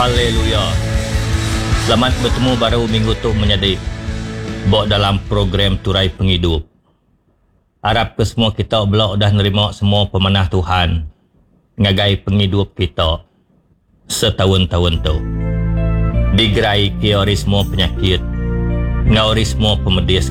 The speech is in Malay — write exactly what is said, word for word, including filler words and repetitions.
Haleluya. Selamat bertemu baru minggu tu menjadi bawa dalam program Turai Penghidup. Harap ke semua kita belak dah nerima semua pemanah Tuhan ngagai penghidup kita setahun-tahun tu. Digerai kiori semua penyakit, ngauri semua pemedis